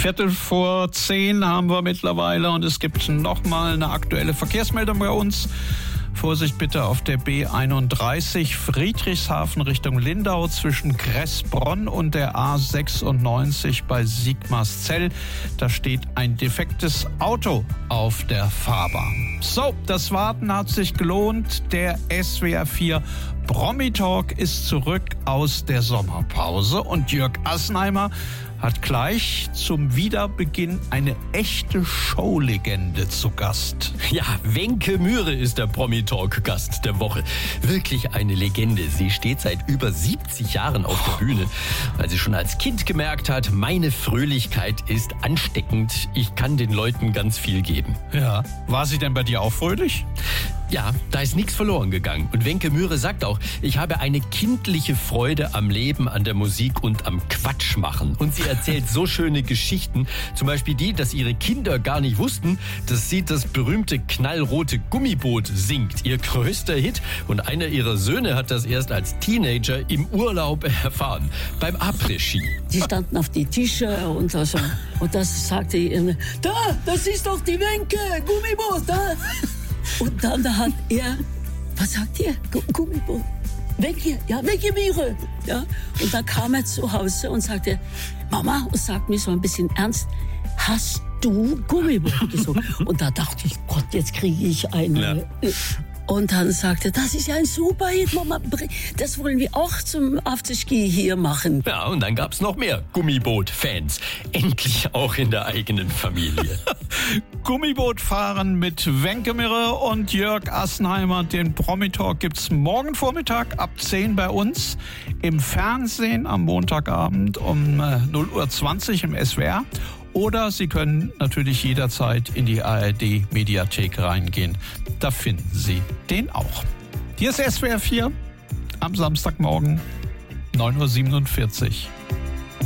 10:15 haben wir mittlerweile und es gibt nochmal eine aktuelle Verkehrsmeldung bei uns. Vorsicht bitte auf der B31 Friedrichshafen Richtung Lindau zwischen Kressbronn und der A96 bei Sigmarszell. Da steht ein defektes Auto auf der Fahrbahn. So, das Warten hat sich gelohnt. Der SWR 4 Promi-Talk ist zurück aus der Sommerpause und Jörg Assenheimer hat gleich zum Wiederbeginn eine echte Showlegende zu Gast. Ja, Wenke Mühre ist der Promi-Talk-Gast der Woche. Wirklich eine Legende. Sie steht seit über 70 Jahren auf der Bühne, weil sie schon als Kind gemerkt hat, meine Fröhlichkeit ist ansteckend. Ich kann den Leuten ganz viel geben. Ja. War sie denn bei dir auch fröhlich? Ja, da ist nichts verloren gegangen. Und Wenke Mühre sagt auch, ich habe eine kindliche Freude am Leben, an der Musik und am Quatsch machen. Und sie erzählt so schöne Geschichten. Zum Beispiel die, dass ihre Kinder gar nicht wussten, dass sie das berühmte knallrote Gummiboot singt. Ihr größter Hit. Und einer ihrer Söhne hat das erst als Teenager im Urlaub erfahren. Beim Après-Ski. Die standen auf die Tische und so. Und das sagte ich, das ist doch die Wenke, Gummiboot, da. Und dann hat er, was sagt ihr? Gummiboot. Wenke Mühre. Ja. Und dann kam er zu Hause und sagte, Mama, und sagt mir so ein bisschen ernst, hast du Gummiboot gesungen? Und da dachte ich, Gott, jetzt kriege ich eine... Ja. Und dann sagte, das ist ja ein super Hit, Mama, das wollen wir auch zum Afterski hier machen. Ja, und dann gab's noch mehr Gummiboot-Fans. Endlich auch in der eigenen Familie. Gummibootfahren mit Wenke Mühre und Jörg Assenheimer. Den Promi-Talk gibt's morgen Vormittag ab 10 bei uns. Im Fernsehen am Montagabend um 0:20 Uhr im SWR. Oder Sie können natürlich jederzeit in die ARD-Mediathek reingehen. Da finden Sie den auch. Hier ist SWR 4 am Samstagmorgen 9:47 Uhr.